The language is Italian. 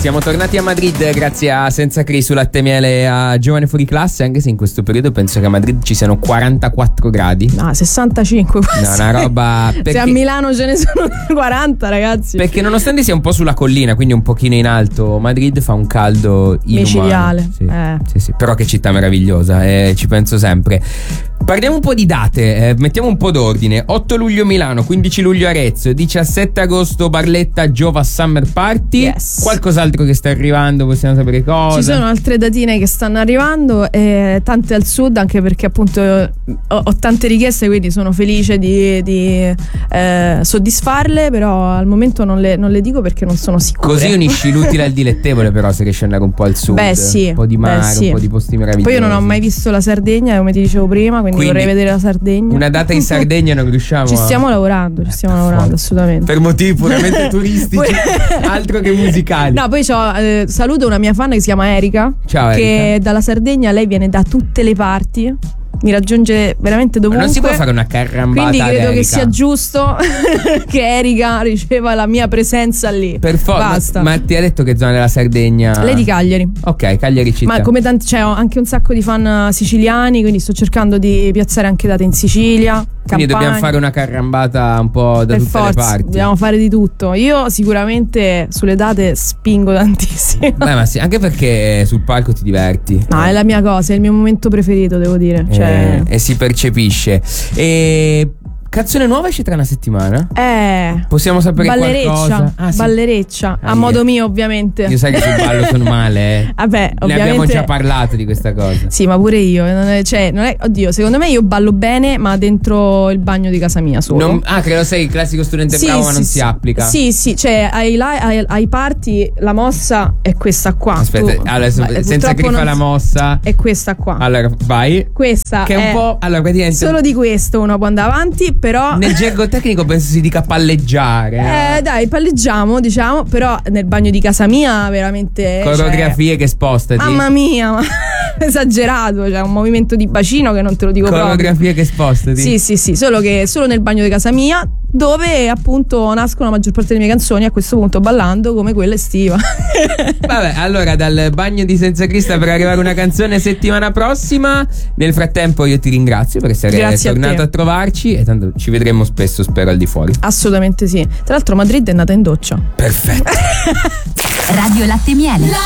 Siamo tornati a Madrid grazie a Senza Cri su Latte Miele a Giovane Fuori Classe, anche se in questo periodo penso che a Madrid ci siano 44 gradi. No, 65 quasi. No, una roba perché... Se a Milano ce ne sono 40, ragazzi. Perché nonostante sia un po' sulla collina, quindi un pochino in alto, Madrid fa un caldo inumano. Micidiale. Sì. Però che città meravigliosa, ci penso sempre. Parliamo un po' di date, mettiamo un po' d'ordine. 8 luglio Milano, 15 luglio Arezzo, 17 agosto Barletta Giova Summer Party. Yes. Qualcos'altro che sta arrivando, possiamo sapere cosa? Ci sono altre datine che stanno arrivando, tante al sud, anche perché appunto ho tante richieste, quindi sono felice di soddisfarle, però al momento non le dico perché non sono sicura. Così unisci l'utile al dilettevole, però, se riesci ad andare un po' al sud. Beh, sì. Un po' di mare, un po' di posti meravigliosi. Poi io non ho mai visto la Sardegna, come ti dicevo prima, quindi vorrei vedere la Sardegna. Una data in Sardegna non riusciamo. Ci stiamo lavorando assolutamente. Per motivi puramente turistici, altro che musicali. No, poi saluto una mia fan che si chiama Erika. Ciao Erika. Che dalla Sardegna, lei viene da tutte le parti, mi raggiunge veramente dovunque. Ma non si può fare una carrambata. Quindi credo che sia giusto che Erika riceva la mia presenza lì. Per forza. Basta. Ma ti ha detto che zona della Sardegna? Lei di Cagliari. Ok, Cagliari città. Ma come ho anche un sacco di fan siciliani, quindi sto cercando di piazzare anche date in Sicilia. Quindi dobbiamo fare una carrambata un po' da per tutte forza, le parti. Dobbiamo fare di tutto. Io sicuramente sulle date spingo tantissimo. Beh, ma sì, anche perché sul palco ti diverti. No, è la mia cosa, è il mio momento preferito, devo dire. E si percepisce. Canzone nuova esce tra una settimana? Possiamo sapere qualcosa? Ballereccia, a modo mio ovviamente. Io sai che sul ballo sono male, Vabbè, ovviamente. Ne abbiamo già parlato di questa cosa. Sì, ma pure io. Oddio, secondo me io ballo bene, ma dentro il bagno di casa mia solo. Credo sei il classico studente bravo, ma non si applica. Sì, cioè ai party la mossa è questa qua. Aspetta, senza che fa la mossa. È questa qua. Allora, vai. Questa che è un po'. Allora, praticamente. Solo di questo uno può andare avanti. Però nel gergo tecnico penso si dica palleggiare. Dai, palleggiamo, diciamo. Però nel bagno di casa mia veramente coreografie che spostati. Mamma mia, ma esagerato. Cioè un movimento di bacino che non te lo dico coreografie proprio. Che spostati. Sì, solo nel bagno di casa mia, dove appunto nascono la maggior parte delle mie canzoni, a questo punto ballando come quella estiva. Vabbè, allora dal bagno di Senza Crista per arrivare una canzone settimana prossima. Nel frattempo io ti ringrazio per essere tornato a trovarci, e tanto ci vedremo spesso, spero, al di fuori. Assolutamente sì. Tra l'altro Madrid è nata in doccia. Perfetto. Radio Latte Miele.